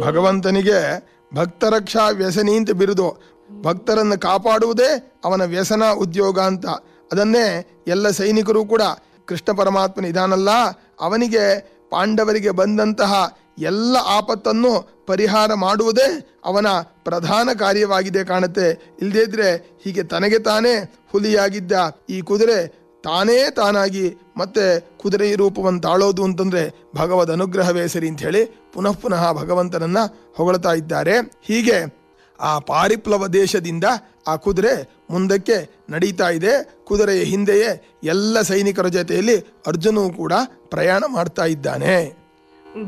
ಭಗವಂತನಿಗೆ ಭಕ್ತರಕ್ಷಾ ವ್ಯಸನಿ ಅಂತ ಬಿರುದು. ಭಕ್ತರನ್ನು ಕಾಪಾಡುವುದೇ ಅವನ ವ್ಯಸನ ಉದ್ಯೋಗ ಅಂತ. ಅದನ್ನೇ ಎಲ್ಲ ಸೈನಿಕರು ಕೂಡ ಕೃಷ್ಣ ಪರಮಾತ್ಮನ ಇದಾನಲ್ಲ, ಅವನಿಗೆ ಪಾಂಡವರಿಗೆ ಬಂದಂತಹ ಎಲ್ಲ ಆಪತ್ತನ್ನು ಪರಿಹಾರ ಮಾಡುವುದೇ ಅವನ ಪ್ರಧಾನ ಕಾರ್ಯವಾಗಿದೆ ಕಾಣುತ್ತೆ. ಇಲ್ಲದಿದ್ರೆ ಹೀಗೆ ತನಗೆ ತಾನೇ ಹುಲಿಯಾಗಿದ್ದ ಈ ಕುದುರೆ ತಾನಾಗಿ ಮತ್ತೆ ಕುದುರೆ ರೂಪವನ್ನು ತಾಳೋದು ಅಂತಂದ್ರೆ ಭಗವದ್ ಅನುಗ್ರಹವೇ ಸರಿ ಅಂತ ಹೇಳಿ ಪುನಃ ಪುನಃ ಭಗವಂತನನ್ನ ಹೊಗಳ್ತಾ ಇದ್ದಾರೆ. ಹೀಗೆ ಆ ಪಾರಿಪ್ಲವ ದೇಶದಿಂದ ಆ ಕುದುರೆ ಮುಂದಕ್ಕೆ ನಡೀತಾ ಇದೆ. ಕುದುರೆಯ ಹಿಂದೆಯೇ ಎಲ್ಲ ಸೈನಿಕರ ಜೊತೆಯಲ್ಲಿ ಅರ್ಜುನೂ ಕೂಡ ಪ್ರಯಾಣ ಮಾಡ್ತಾ ಇದ್ದಾನೆ.